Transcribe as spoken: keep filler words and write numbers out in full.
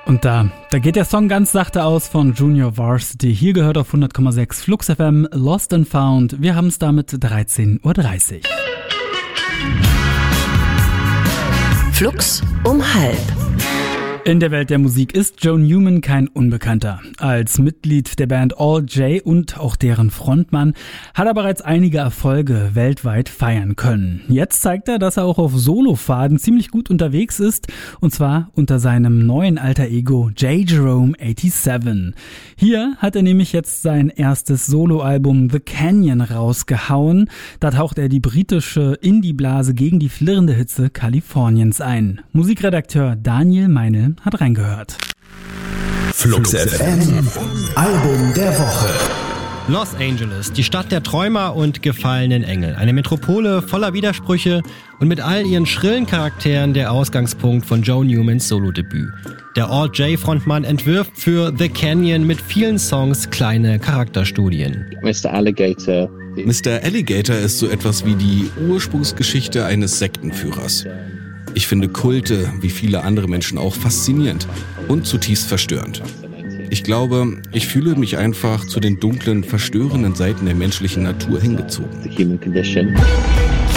Und da, da geht der Song ganz sachte aus von Junior Varsity. Hier gehört auf hundert Komma sechs Flux F M Lost and Found. Wir haben es damit dreizehn Uhr dreißig. Flux um halb. In der Welt der Musik ist Joe Newman kein Unbekannter. Als Mitglied der Band All J und auch deren Frontmann hat er bereits einige Erfolge weltweit feiern können. Jetzt zeigt er, dass er auch auf Solofaden ziemlich gut unterwegs ist, und zwar unter seinem neuen Alter Ego J. Jerome siebenundachtzig. Hier hat er nämlich jetzt sein erstes Soloalbum The Canyon rausgehauen. Da taucht er die britische Indie-Blase gegen die flirrende Hitze Kaliforniens ein. Musikredakteur Daniel Meinl hat reingehört. Flux F M, Album der Woche. Los Angeles, die Stadt der Träumer und gefallenen Engel. Eine Metropole voller Widersprüche und mit all ihren schrillen Charakteren der Ausgangspunkt von Joe Newmans Solodebüt. Der All-J-Frontmann entwirft für The Canyon mit vielen Songs kleine Charakterstudien. Mister Alligator. Mister Alligator ist so etwas wie die Ursprungsgeschichte eines Sektenführers. Ich finde Kulte, wie viele andere Menschen auch, faszinierend und zutiefst verstörend. Ich glaube, ich fühle mich einfach zu den dunklen, verstörenden Seiten der menschlichen Natur hingezogen. The human condition.